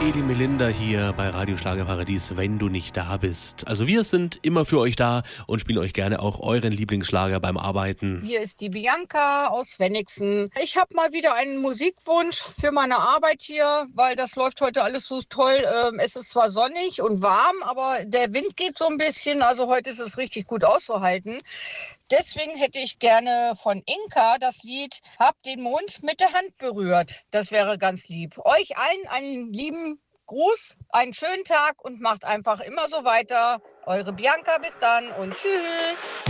Edi Melinda hier bei Radio Schlagerparadies, wenn du nicht da bist. Also wir sind immer für euch da und spielen euch gerne auch euren Lieblingsschlager beim Arbeiten. Hier ist die Bianca aus Wenigsen. Ich habe mal wieder einen Musikwunsch für meine Arbeit hier, weil das läuft heute alles so toll. Es ist zwar sonnig und warm, aber der Wind geht so ein bisschen. Also heute ist es richtig gut auszuhalten. Deswegen hätte ich gerne von Inka das Lied Hab den Mond mit der Hand berührt. Das wäre ganz lieb. Euch allen einen lieben Gruß, einen schönen Tag und macht einfach immer so weiter. Eure Bianca, bis dann und tschüss.